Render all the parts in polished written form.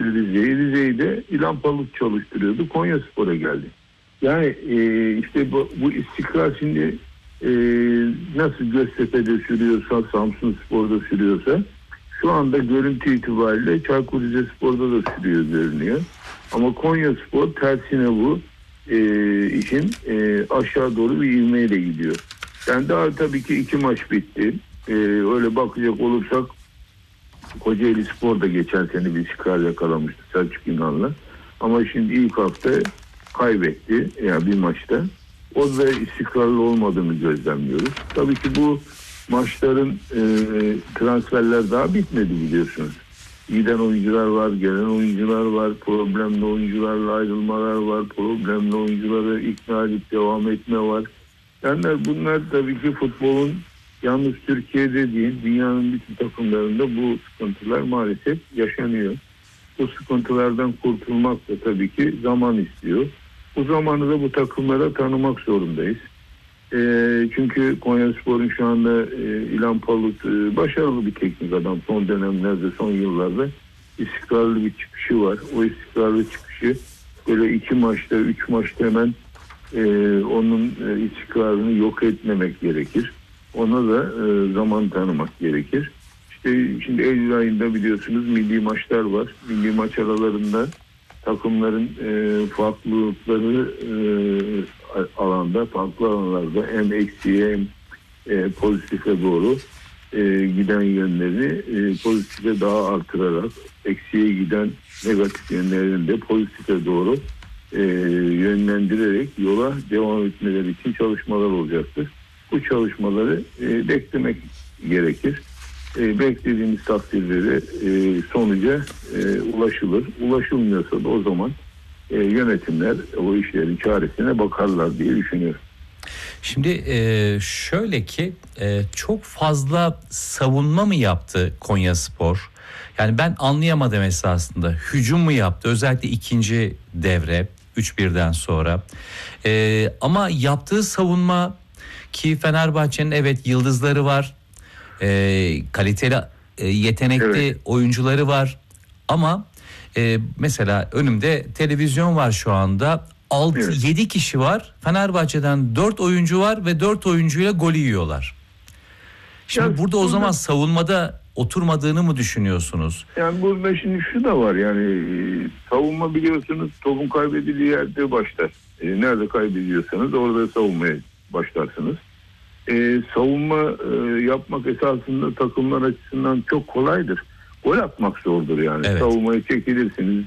Rize'yi. Rize'yi de İlhan Palut çalıştırıyordu. Konyaspor'a geldi. Yani işte bu istikrar şimdi nasıl Göztepe'de sürüyorsa, Samsunspor'da sürüyorsa şu anda görüntü itibariyle Çaykur Rizespor'da da sürüyor görünüyor. Ama Konyaspor tersine bu işin aşağı doğru bir ivmeyle gidiyor. Yani daha tabii ki 2 maç bitti. Öyle bakacak olursak Kocaeli Spor da geçen sene bir skor yakalamıştı Selçuk İnan'la. Ama şimdi ilk hafta kaybetti yani bir maçta. O da istikrarlı olmadığını gözlemliyoruz. Tabii ki bu maçların transferler daha bitmedi biliyorsunuz. Giden oyuncular var, gelen oyuncular var, problemli oyuncularla ayrılmalar var, problemli oyuncuları ikna edip devam etme var. Yani bunlar tabii ki futbolun yalnız Türkiye'de değil, dünyanın bütün takımlarında bu sıkıntılar maalesef yaşanıyor. Bu sıkıntılardan kurtulmak da tabii ki zaman istiyor. Bu zamanı da bu takımlara tanımak zorundayız. Çünkü Konyaspor'un şu anda İlhan Palut başarılı bir teknik adam. Son dönemlerde, son yıllarda istikrarlı bir çıkışı var. O istikrarlı çıkışı böyle 2 maçta, 3 maçta hemen onun istikrarını yok etmemek gerekir. Ona da zaman tanımak gerekir. İşte şimdi Eylül ayında biliyorsunuz milli maçlar var. Milli maç aralarında takımların farklılıkları alanda, farklı alanlarda hem eksiye hem pozitife doğru giden yönlerini pozitife daha artırarak eksiye giden negatif yönlerini de pozitife doğru yönlendirerek yola devam etmeleri için çalışmalar olacaktır. Bu çalışmaları beklemek gerekir. Beklediğimiz takdirde sonuca ulaşılır. Ulaşılmıyorsa da o zaman yönetimler o işlerin çaresine bakarlar diye düşünüyorum. Şimdi şöyle ki çok fazla savunma mı yaptı Konyaspor? Yani ben anlayamadım esasında. Hücum mu yaptı? Özellikle ikinci devre 3-1'den sonra. Ama yaptığı savunma ki Fenerbahçe'nin evet yıldızları var. Kaliteli yetenekli oyuncuları var. Ama mesela önümde televizyon var şu anda. 6-7 kişi var. Fenerbahçe'den 4 oyuncu var ve 4 oyuncuyla gol yiyorlar. Şimdi burada o zaman savunmada oturmadığını mı düşünüyorsunuz? Yani burada şimdi şu da var yani savunma biliyorsunuz topun kaybedildiği yerde başlar. Nerede kaybediyorsanız orada savunmaya başlarsınız. Savunma yapmak esasında takımlar açısından çok kolaydır. Gol atmak zordur yani. Evet. Savunmaya çekilirsiniz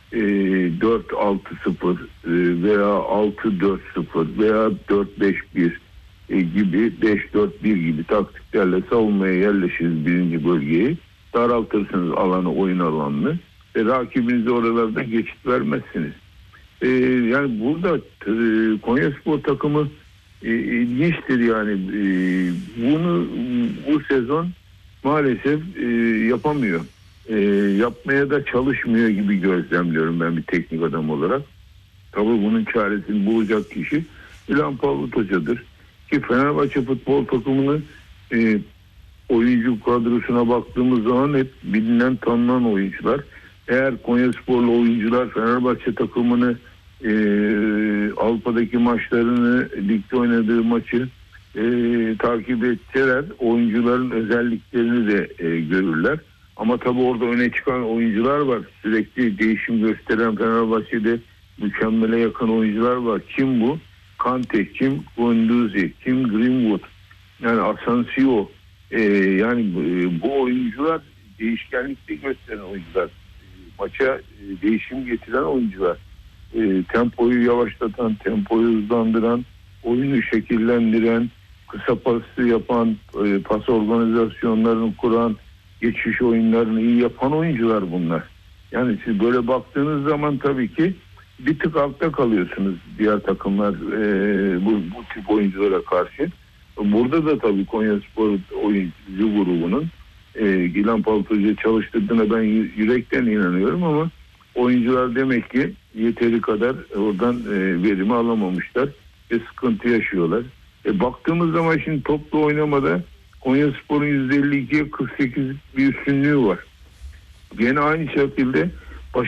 4-6-0 veya 6-4-0 veya 4-5-1 gibi 5-4-1 gibi taktiklerle savunmaya yerleşiriz birinci bölgeyi. Daraltırsınız alanı, oyun alanını ve rakibinize oralarda geçit vermezsiniz. Yani burada Konyaspor takımı ilginçtir yani bunu bu sezon maalesef yapamıyor. Yapmaya da çalışmıyor gibi gözlemliyorum ben bir teknik adam olarak. Tabii bunun çaresini bulacak kişi İlhan Palut Hoca'dır. Ki Fenerbahçe futbol takımını oyuncu kadrosuna baktığımız zaman hep bilinen tanınan oyuncular. Eğer Konyasporlu oyuncular Fenerbahçe takımını Avrupa'daki maçlarını, ligde oynadığı maçı takip etseler oyuncuların özelliklerini de görürler. Ama tabii orada öne çıkan oyuncular var. Sürekli değişim gösteren Fenerbahçe'de mükemmele yakın oyuncular var. Kim bu? Kante, kim Guendouzi, kim Greenwood, yani Asensio. Yani bu oyuncular değişkenlikte gösteren oyuncular. Maça değişim getiren oyuncular. Tempoyu yavaşlatan, tempoyu hızlandıran, oyunu şekillendiren, kısa pası yapan, pas organizasyonlarını kuran, geçiş oyunlarını iyi yapan oyuncular bunlar. Yani siz böyle baktığınız zaman tabii ki bir tık altta kalıyorsunuz diğer takımlar bu tip oyunculara karşı. Burada da tabii Konyaspor oyuncu grubunun İlhan Palut Hoca çalıştırdığına ben yürekten inanıyorum ama oyuncular demek ki yeteri kadar oradan verimi alamamışlar ve sıkıntı yaşıyorlar. Baktığımız zaman şimdi toplu oynamada Konyaspor'un %52'ye 48 bir üstünlüğü var. Yine aynı şekilde